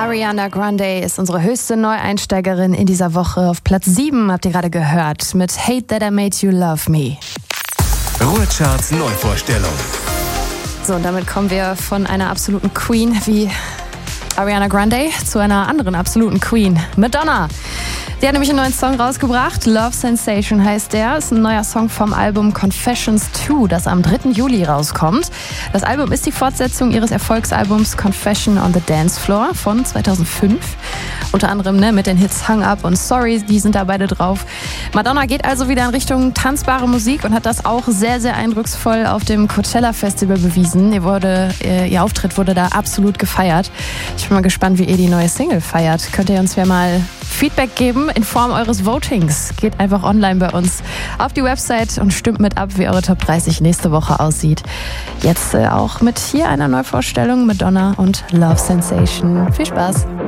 Ariana Grande ist unsere höchste Neueinsteigerin in dieser Woche. Auf Platz 7 habt ihr gerade gehört mit Hate That I Made You Love Me. Ruhrcharts Neuvorstellung. So, und damit kommen wir von einer absoluten Queen wie Ariana Grande zu einer anderen absoluten Queen, Madonna. Sie hat nämlich einen neuen Song rausgebracht, Love Sensation heißt der. Ist ein neuer Song vom Album Confessions 2, das am 3. Juli rauskommt. Das Album ist die Fortsetzung ihres Erfolgsalbums Confession on the Dance Floor von 2005. Unter anderem mit den Hits Hung Up und Sorry, die sind da beide drauf. Madonna geht also wieder in Richtung tanzbare Musik und hat das auch sehr, sehr eindrucksvoll auf dem Coachella Festival bewiesen. Ihr Auftritt wurde da absolut gefeiert. Ich bin mal gespannt, wie ihr die neue Single feiert. Könnt ihr uns ja mal Feedback geben in Form eures Votings. Geht einfach online bei uns auf die Website und stimmt mit ab, wie eure Top 30 nächste Woche aussieht. Jetzt auch mit hier einer Neuvorstellung, Madonna und Love Sensation. Viel Spaß!